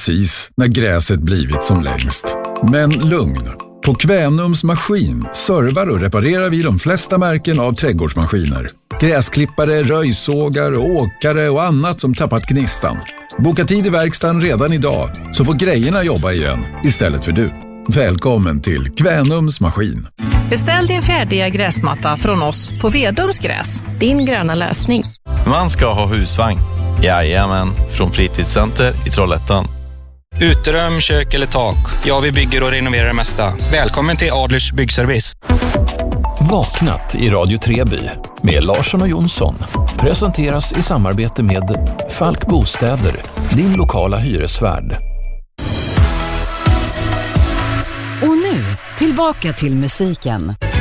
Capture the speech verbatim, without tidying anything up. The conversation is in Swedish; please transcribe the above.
precis när gräset blivit som längst. Men lugn. På Kvänums Maskin servar och reparerar vi de flesta märken av trädgårdsmaskiner. Gräsklippare, röjsågar, åkare och annat som tappat gnistan. Boka tid i verkstaden redan idag så får grejerna jobba igen istället för du. Välkommen till Kvänums Maskin. Beställ din färdiga gräsmatta från oss på Vedums Gräs. Din gröna lösning. Man ska ha husvagn. Jajamän, från Fritidscenter i Trollhättan. Uterum, kök eller tak. Ja, vi bygger och renoverar det mesta. Välkommen till Adlers Byggservice. Vaknat i Radio Treby med Larsson och Jonsson. Presenteras i samarbete med Falk Bostäder, din lokala hyresvärd. Och nu, tillbaka till musiken.